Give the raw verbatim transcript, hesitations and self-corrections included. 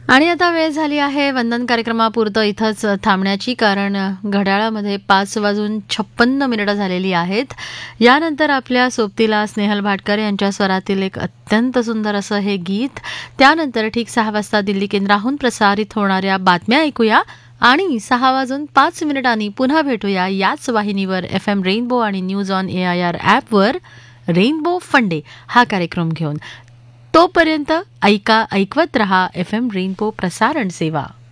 आणि आता वेळ झाली आहे वंदन कार्यक्रमापुरतं इथंच थांबण्याची, कारण घड्याळामध्ये पाच वाजून छप्पन्न मिनिटं झालेली आहेत. यानंतर आपल्या सोबतीला स्नेहल भाटकर यांच्या स्वरातील एक अत्यंत सुंदर असं हे गीत. त्यानंतर ठीक सहा वाजता दिल्ली केंद्राहून प्रसारित होणाऱ्या बातम्या ऐकूया आणि सहा वाजून पाच मिनिटांनी पुन्हा भेटूया याच वाहिनीवर एफ एम रेनबो आणि news on A I R ॲपवर रेनबो फंडे हा कार्यक्रम घेऊन. तोपर्यंत ऐका ऐकवत रहा एफ एम रेनबो प्रसारण सेवा.